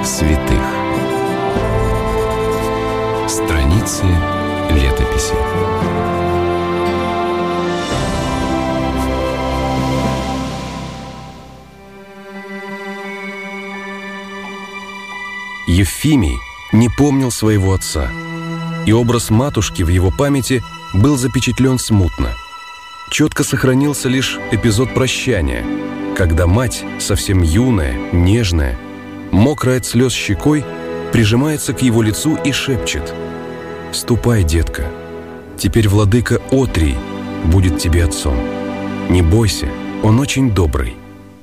святых. Страницы летописи. Евфимий не помнил своего отца, и образ матушки в его памяти был запечатлен смутно. Четко сохранился лишь эпизод прощания, когда мать, совсем юная, нежная, мокрая от слез щекой, прижимается к его лицу и шепчет: «Ступай, детка, теперь владыка Отрий будет тебе отцом. Не бойся, он очень добрый».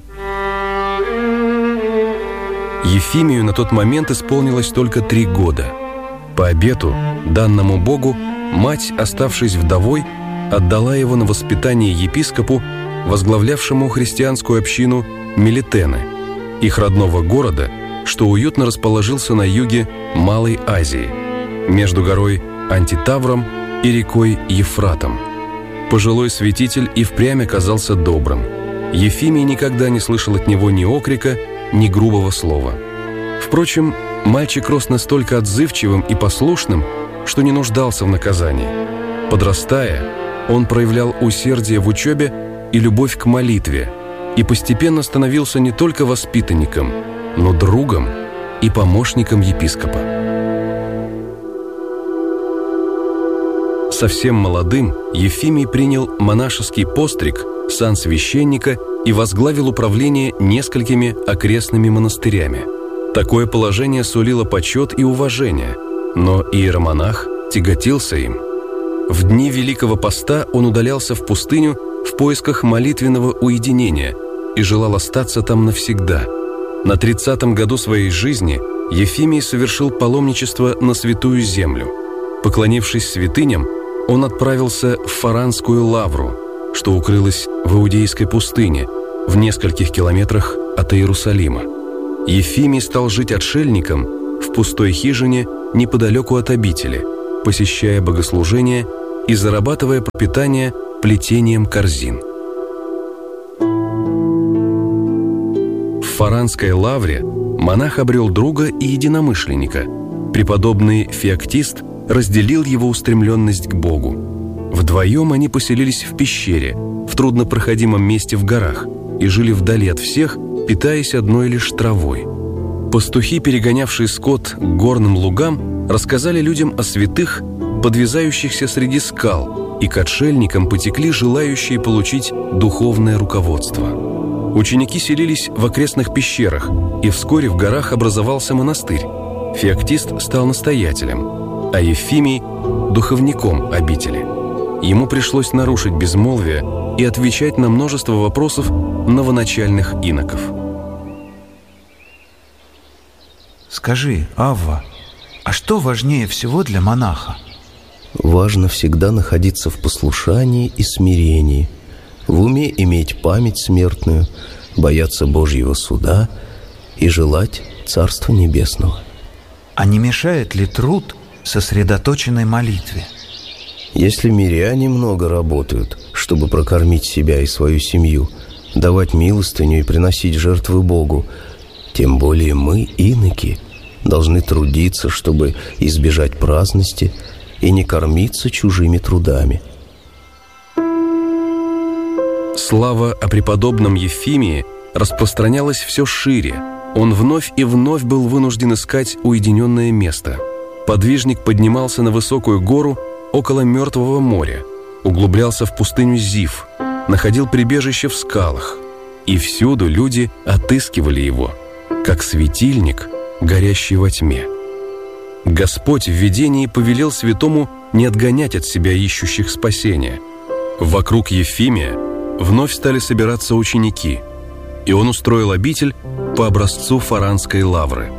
Евфимию на тот момент исполнилось только 3 года. По обету, данному Богу, мать, оставшись вдовой, отдала его на воспитание епископу, возглавлявшему христианскую общину Мелитены, их родного города, что уютно расположился на юге Малой Азии, между горой Антитавром и рекой Ефратом. Пожилой святитель и впрямь оказался добрым. Евфимий никогда не слышал от него ни окрика, ни грубого слова. Впрочем, мальчик рос настолько отзывчивым и послушным, что не нуждался в наказании. Подрастая, он проявлял усердие в учебе и любовь к молитве и постепенно становился не только воспитанником, но другом и помощником епископа. Совсем молодым Евфимий принял монашеский постриг, сан священника и возглавил управление несколькими окрестными монастырями. Такое положение сулило почет и уважение, но иеромонах тяготился им. В дни Великого Поста он удалялся в пустыню в поисках молитвенного уединения и желал остаться там навсегда. На 30-м году своей жизни Евфимий совершил паломничество на Святую Землю. Поклонившись святыням, он отправился в Фаранскую лавру, что укрылось в Иудейской пустыне, в нескольких километрах от Иерусалима. Евфимий стал жить отшельником в пустой хижине неподалеку от обители, посещая богослужения и зарабатывая пропитание плетением корзин. В Фаранской лавре монах обрел друга и единомышленника. Преподобный Феоктист разделил его устремленность к Богу. Вдвоем они поселились в пещере, в труднопроходимом месте в горах, и жили вдали от всех, питаясь одной лишь травой. Пастухи, перегонявшие скот к горным лугам, рассказали людям о святых, подвязающихся среди скал, и к отшельникам потекли желающие получить духовное руководство. Ученики селились в окрестных пещерах, и вскоре в горах образовался монастырь. Феоктист стал настоятелем, а Евфимий – духовником обители. Ему пришлось нарушить безмолвие и отвечать на множество вопросов новоначальных иноков. Скажи, Авва, а что важнее всего для монаха? Важно всегда находиться в послушании и смирении, в уме иметь память смертную, бояться Божьего суда и желать Царства Небесного. А не мешает ли труд сосредоточенной молитве? Если миряне много работают, чтобы прокормить себя и свою семью, давать милостыню и приносить жертвы Богу, тем более мы, иноки, должны трудиться, чтобы избежать праздности и не кормиться чужими трудами. Слава о преподобном Евфимии распространялась все шире. Он вновь и вновь был вынужден искать уединенное место. Подвижник поднимался на высокую гору около Мертвого моря, углублялся в пустыню Зив, находил прибежище в скалах. И всюду люди отыскивали его, как светильник, горящий во тьме. Господь в видении повелел святому не отгонять от себя ищущих спасения. Вокруг Евфимия вновь стали собираться ученики, и он устроил обитель по образцу Фаранской лавры.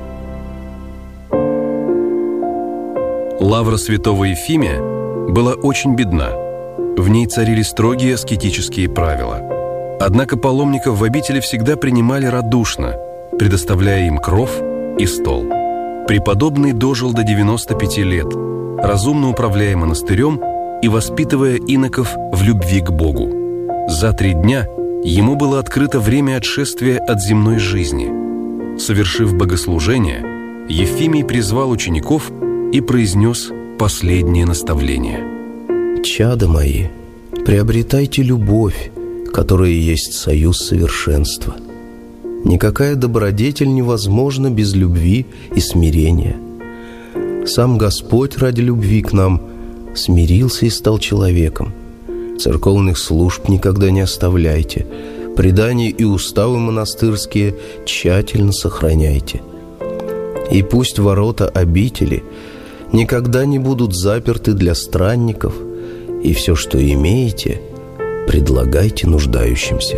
Лавра святого Евфимия была очень бедна. В ней царили строгие аскетические правила. Однако паломников в обители всегда принимали радушно, предоставляя им кров и стол. Преподобный дожил до 95 лет, разумно управляя монастырем и воспитывая иноков в любви к Богу. За 3 дня ему было открыто время отшествия от земной жизни. Совершив богослужение, Ефимий призвал учеников и произнес последнее наставление. «Чада мои, приобретайте любовь, которая есть союз совершенства. Никакая добродетель невозможна без любви и смирения. Сам Господь ради любви к нам смирился и стал человеком. Церковных служб никогда не оставляйте, предания и уставы монастырские тщательно сохраняйте. И пусть ворота обители никогда не будут заперты для странников, и все, что имеете, предлагайте нуждающимся».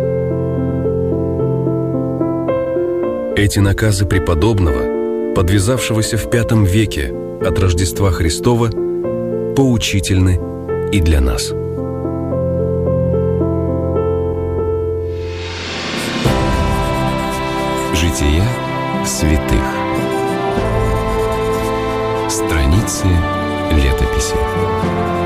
Эти наказы преподобного, подвязавшегося в V веке от Рождества Христова, поучительны и для нас. Жития святых. Страницы летописи.